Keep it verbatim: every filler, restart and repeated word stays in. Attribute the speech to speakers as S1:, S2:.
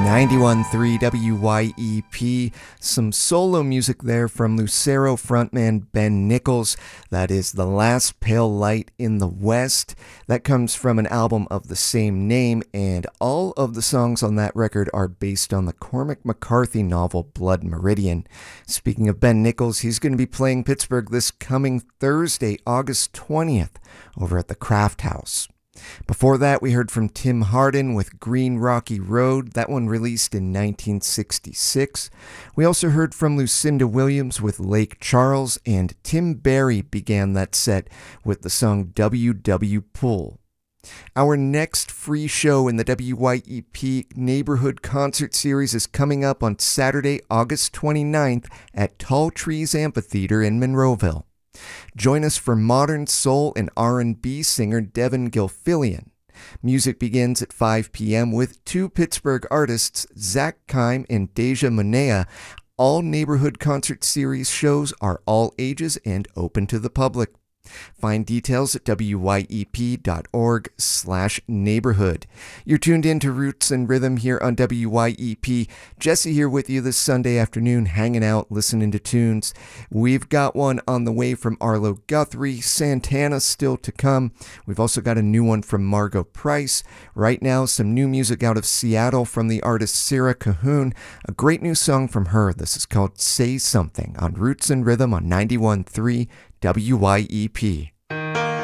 S1: ninety-one point three W Y E P. Some solo music there from Lucero frontman Ben Nichols. That is The Last Pale Light in the West. That comes from an album of the same name, and all of the songs on that record are based on the Cormac McCarthy novel Blood Meridian. Speaking of Ben Nichols, he's going to be playing Pittsburgh this coming Thursday, August twentieth, over at the Craft House. Before that, we heard from Tim Hardin with Green Rocky Road. That one released in nineteen sixty-six. We also heard from Lucinda Williams with Lake Charles, and Tim Barry began that set with the song W W Pool. Our next free show in the W Y E P Neighborhood Concert Series is coming up on Saturday, August twenty-ninth at Tall Trees Amphitheater in Monroeville. Join us for modern soul and R and B singer Devin Gilfillian. Music begins at five p.m. with two Pittsburgh artists, Zach Kime and Deja Monea. All Neighborhood Concert Series shows are all ages and open to the public. Find details at wyep.org slash neighborhood. You're tuned in to Roots and Rhythm here on W Y E P. Jesse here with you this Sunday afternoon, hanging out, listening to tunes. We've got one on the way from Arlo Guthrie. Santana still to come. We've also got a new one from Margot Price. Right now, some new music out of Seattle from the artist Sarah Cahoon. A great new song from her. This is called Say Something on Roots and Rhythm on ninety-one point three W Y E P.